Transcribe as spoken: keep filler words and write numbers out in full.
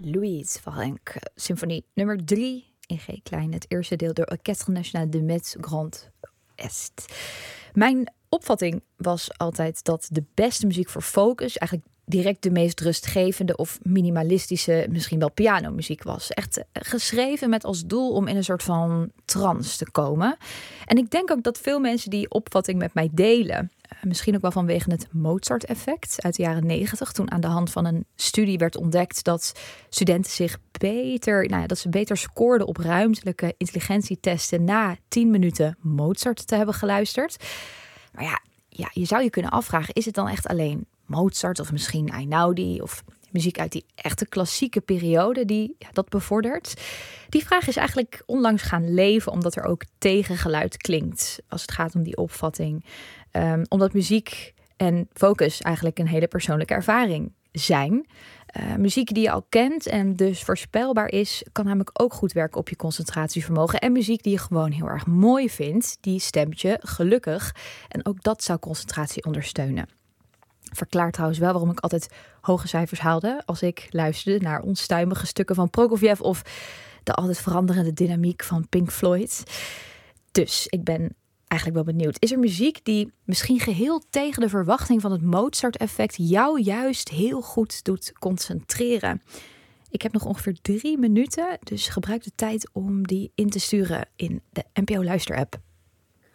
Louise van Henk, symfonie nummer drie in G klein. Het eerste deel door Orchestre National de Metz Grand Est. Mijn opvatting was altijd dat de beste muziek voor focus eigenlijk direct de meest rustgevende of minimalistische, misschien wel pianomuziek was. Echt geschreven met als doel om in een soort van trance te komen. En ik denk ook dat veel mensen die opvatting met mij delen. Misschien ook wel vanwege het Mozart-effect uit de jaren negentig. Toen aan de hand van een studie werd ontdekt dat studenten zich beter, nou ja, dat ze beter scoorden op ruimtelijke intelligentietesten na tien minuten Mozart te hebben geluisterd. Maar ja, ja, je zou je kunnen afvragen, is het dan echt alleen Mozart of misschien Einaudi of muziek uit die echte klassieke periode die ja, dat bevordert? Die vraag is eigenlijk onlangs gaan leven, omdat er ook tegengeluid klinkt als het gaat om die opvatting. Um, omdat muziek en focus eigenlijk een hele persoonlijke ervaring zijn. Uh, muziek die je al kent en dus voorspelbaar is, kan namelijk ook goed werken op je concentratievermogen. En muziek die je gewoon heel erg mooi vindt, die stemt je gelukkig. En ook dat zou concentratie ondersteunen. Verklaart trouwens wel waarom ik altijd hoge cijfers haalde als ik luisterde naar onstuimige stukken van Prokofjev of de altijd veranderende dynamiek van Pink Floyd. Dus ik ben eigenlijk wel benieuwd. Is er muziek die misschien geheel tegen de verwachting van het Mozart-effect jou juist heel goed doet concentreren? Ik heb nog ongeveer drie minuten, dus gebruik de tijd om die in te sturen in de N P O Luister-app.